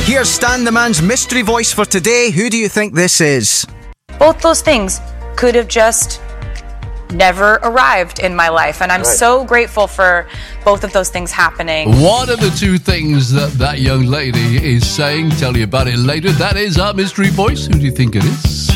Here's Stan the Man's mystery voice for today. Who do you think this is? Both those things could have just never arrived in my life, and I'm so grateful for both of those things happening. What are the two things that young lady is saying? Tell you about it later. That is our mystery voice. Who do you think it is?